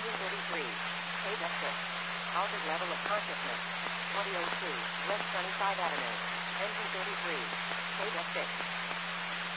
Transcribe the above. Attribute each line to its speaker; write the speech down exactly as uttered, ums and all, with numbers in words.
Speaker 1: Engine thirty-three. Page F six. Altered level of consciousness. Audio two. West twenty-five Avenue. Engine thirty-three. Page F six.